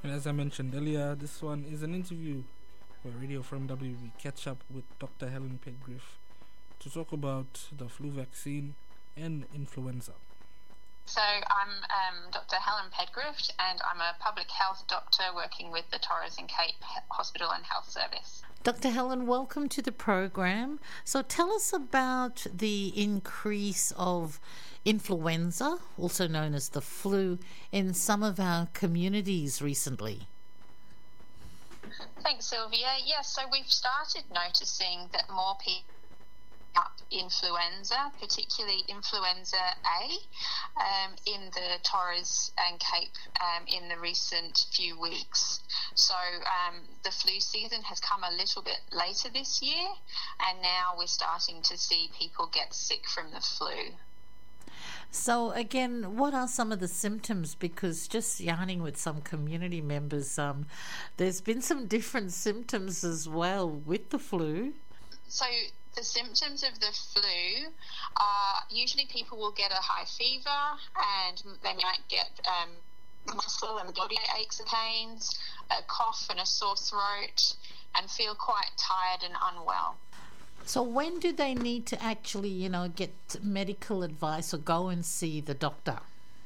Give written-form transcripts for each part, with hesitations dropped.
And as I mentioned earlier, this one is an interview where Radio from WB catch up with Dr. Helen Pedgriff to talk about the flu vaccine and influenza. So I'm Dr. Helen Pedgriff, and I'm a public health doctor working with the Torres and Cape Hospital and Health Service. Dr. Helen, welcome to the program. So tell us about the increase of influenza, also known as the flu, in some of our communities recently. Thanks, Sylvia. Yes, so we've started noticing that more people up influenza, particularly influenza A, in the Torres and Cape in the recent few weeks. So the flu season has come a little bit later this year, and now we're starting to see people get sick from the flu. So again, what are some of the symptoms? Because just yarning with some community members, there's been some different symptoms as well with the flu. So the symptoms of the flu are usually people will get a high fever, and they might get muscle and body aches and pains, a cough and a sore throat, and feel quite tired and unwell. So when do they need to actually, get medical advice or go and see the doctor?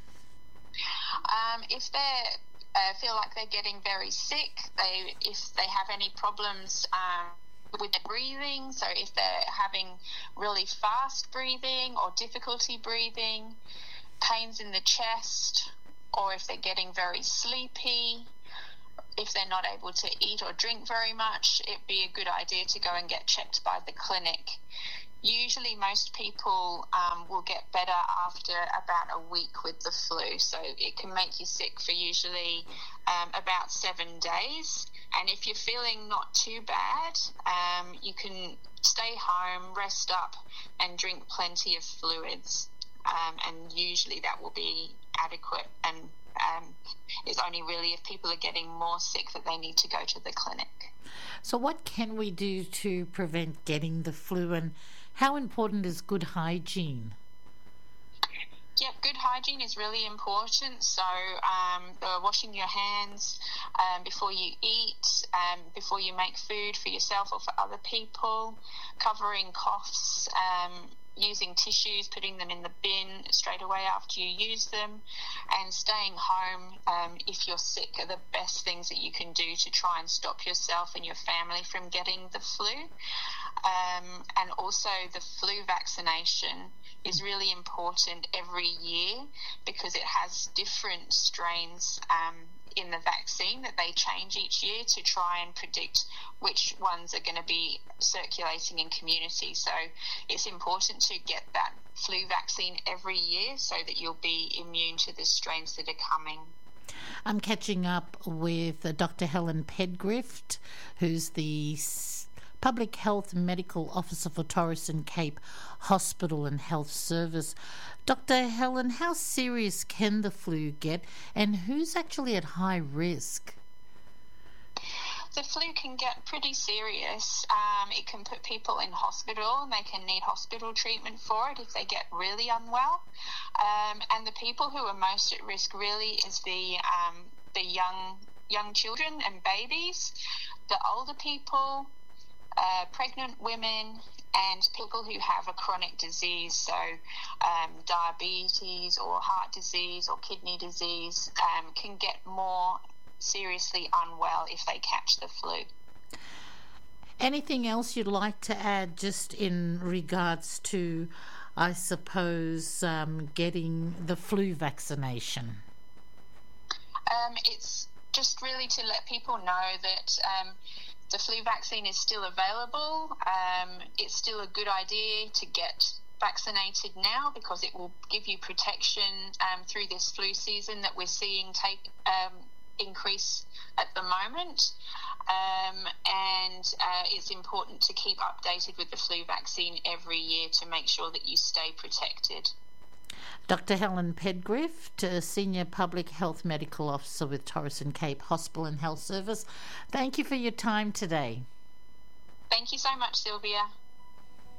If they feel like they're getting very sick, if they have any problems with their breathing, so if they're having really fast breathing or difficulty breathing, pains in the chest, or if they're getting very sleepy, if they're not able to eat or drink very much, it'd be a good idea to go and get checked by the clinic. Usually most people will get better after about a week with the flu, so it can make you sick for usually about 7 days. And if you're feeling not too bad, you can stay home, rest up, and drink plenty of fluids. And usually that will be adequate, and it's only really if people are getting more sick that they need to go to the clinic. So what can we do to prevent getting the flu, and how important is good hygiene? Yep, good hygiene is really important. So washing your hands before you eat, before you make food for yourself or for other people, covering coughs, using tissues, putting them in the bin straight away after you use them, and staying home if you're sick are the best things that you can do to try and stop yourself and your family from getting the flu. And also the flu vaccination is really important every year because it has different strains in the vaccine that they change each year to try and predict which ones are going to be circulating in community. So it's important to get that flu vaccine every year so that you'll be immune to the strains that are coming. I'm catching up with Dr. Helen Pedgriff, who's the Public Health Medical Officer for Torres and Cape Hospital and Health Service. Dr. Helen, how serious can the flu get, and who's actually at high risk? The flu can get pretty serious. It can put people in hospital, and they can need hospital treatment for it if they get really unwell. And the people who are most at risk really is the young children and babies, the older people, pregnant women, and people who have a chronic disease, so diabetes or heart disease or kidney disease, can get more seriously unwell if they catch the flu. Anything else you'd like to add just in regards to, I suppose, getting the flu vaccination? It's just really to let people know that the flu vaccine is still available. It's still a good idea to get vaccinated now because it will give you protection through this flu season that we're seeing increase at the moment. And it's important to keep updated with the flu vaccine every year to make sure that you stay protected. Dr. Helen Pedgriff, Senior Public Health Medical Officer with Torres and Cape Hospital and Health Service. Thank you for your time today. Thank you so much, Sylvia.